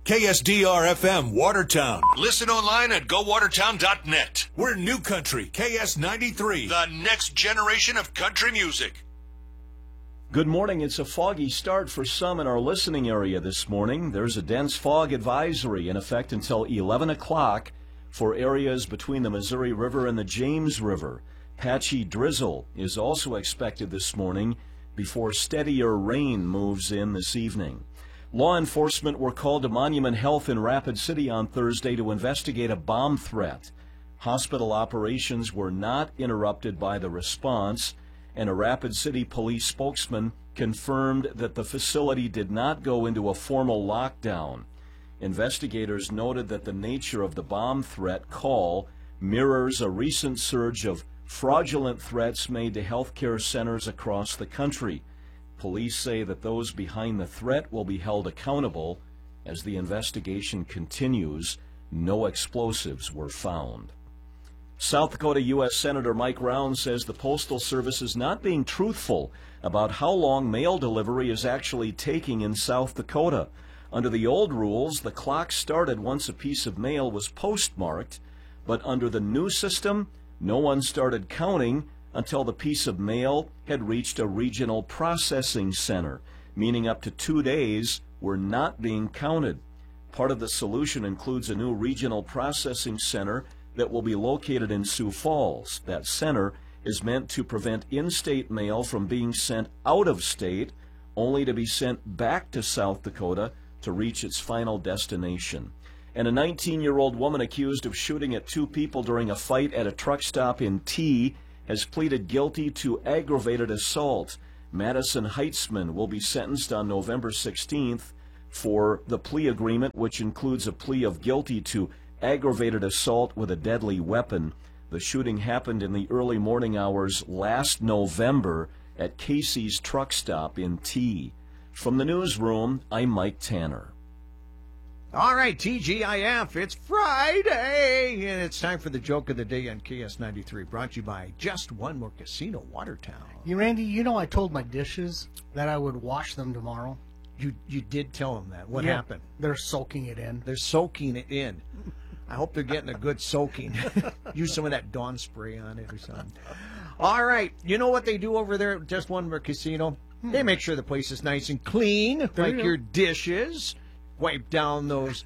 KSDR-FM Watertown. Listen online at gowatertown.net. We're New Country, KS93, the next generation of country music. Good morning. It's a foggy start for some in our listening area this morning. There's a dense fog advisory in effect until 11 o'clock for areas between the Missouri River and the James River. Patchy drizzle is also expected this morning before steadier rain moves in this evening. Law enforcement were called to Monument Health in Rapid City on Thursday to investigate a bomb threat. Hospital operations were not interrupted by the response, and a Rapid City police spokesman confirmed that the facility did not go into a formal lockdown. Investigators noted that the nature of the bomb threat call mirrors a recent surge of fraudulent threats made to healthcare centers across the country. Police say that those behind the threat will be held accountable. As the investigation continues, no explosives were found. South Dakota U.S. Senator Mike Rounds says the Postal Service is not being truthful about how long mail delivery is actually taking in South Dakota. Under the old rules, the clock started once a piece of mail was postmarked, but under the new system, no one started counting until the piece of mail had reached a regional processing center, meaning up to 2 days were not being counted. Part of the solution includes a new regional processing center that will be located in Sioux Falls. That center is meant to prevent in-state mail from being sent out of state, only to be sent back to South Dakota to reach its final destination. And a 19-year-old woman accused of shooting at 2 people during a fight at a truck stop in T has pleaded guilty to aggravated assault. Madison Heitzman will be sentenced on November 16th for the plea agreement, which includes a plea of guilty to aggravated assault with a deadly weapon. The shooting happened in the early morning hours last November at Casey's truck stop in T. From the newsroom, I'm Mike Tanner. All right, TGIF, it's Friday, and it's time for the joke of the day on KS93, brought to you by Just One More Casino, Watertown. Randy, I told my dishes that I would wash them tomorrow. You did tell them that. What happened? They're soaking it in. They're soaking it in. I hope they're getting a good soaking. Use some of that Dawn spray on it or something. All right, you know what they do over there at Just One More Casino? They make sure the place is nice and clean, like your dishes. Wipe down those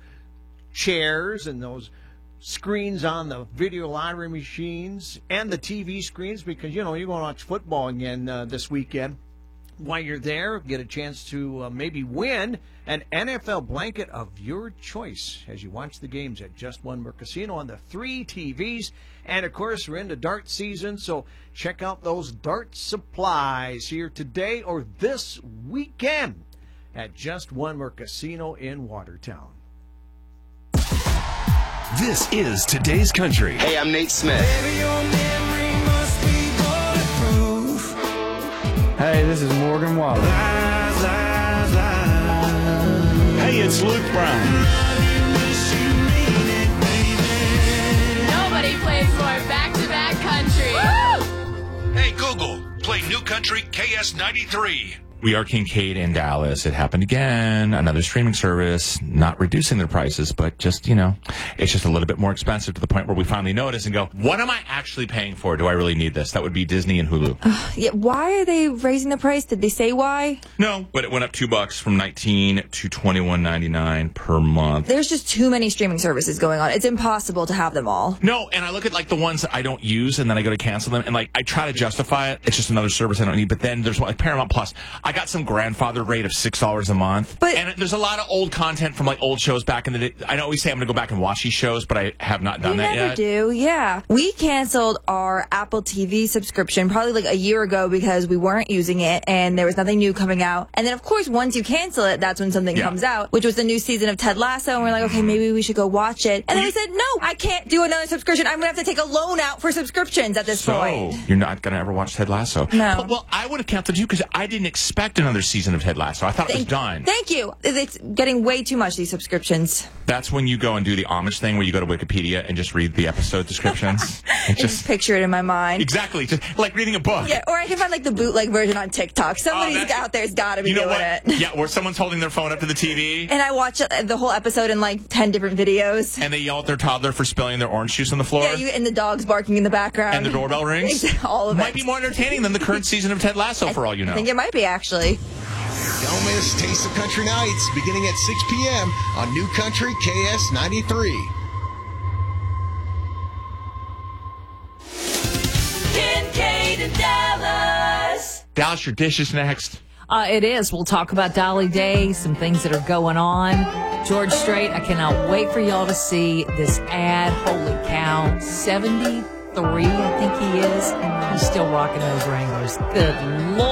chairs and those screens on the video lottery machines and the TV screens, because, you're going to watch football again this weekend. While you're there, get a chance to maybe win an NFL blanket of your choice as you watch the games at Just One More Casino on the 3 TVs. And, of course, we're into dart season, so check out those dart supplies here today or this weekend at Just One More Casino in Watertown. This is Today's Country. Hey, I'm Nate Smith. Baby, your memory must be bulletproof. Hey, this is Morgan Wallen. Lies, lies, lies. Hey, it's Luke Brown. Nobody plays more back-to-back country. Woo! Hey, Google, play New Country KS93. We are Kincaid in Dallas. It happened again. Another streaming service, not reducing their prices, but just, it's just a little bit more expensive to the point where we finally notice and go, what am I actually paying for? Do I really need this? That would be Disney and Hulu. Yeah, why are they raising the price? Did they say why? No, but it went up $2 from $19 to $21.99 per month. There's just too many streaming services going on. It's impossible to have them all. No, and I look at the ones that I don't use, and then I go to cancel them, and I try to justify it. It's just another service I don't need. But then there's one like Paramount Plus. I got some grandfather rate of $6 a month. And there's a lot of old content from old shows back in the day. I always say I'm going to go back and watch these shows, but I have not done that yet. You never do, yeah. We canceled our Apple TV subscription probably a year ago because we weren't using it and there was nothing new coming out. And then, of course, once you cancel it, that's when something comes out, which was the new season of Ted Lasso. And we're like, okay, maybe we should go watch it. And then we said, no, I can't do another subscription. I'm going to have to take a loan out for subscriptions at this point. So, you're not going to ever watch Ted Lasso? No. Well, I would have canceled you because I didn't expect expect another season of Ted Lasso. I thought it was done. Thank you. It's getting way too much, these subscriptions. That's when you go and do the Amish thing where you go to Wikipedia and just read the episode descriptions. And just picture it in my mind. Exactly. Just like reading a book. Yeah, or I can find like the bootleg version on TikTok. Somebody's out there's got to be doing it. Yeah, where someone's holding their phone up to the TV. And I watch the whole episode in like 10 different videos. And they yell at their toddler for spilling their orange juice on the floor. Yeah, and the dog's barking in the background. And the doorbell rings. All of it. Might be more entertaining than the current season of Ted Lasso, for all you know. I think it might be, actually. Don't miss Taste of Country Nights beginning at 6 p.m. on New Country KS93. Kincaid and Dallas. Dallas, your dish is next. It is. We'll talk about Dolly Day, some things that are going on. George Strait, I cannot wait for y'all to see this ad. Holy cow. 73, I think he is. He's still rocking those Wranglers. Good Lord.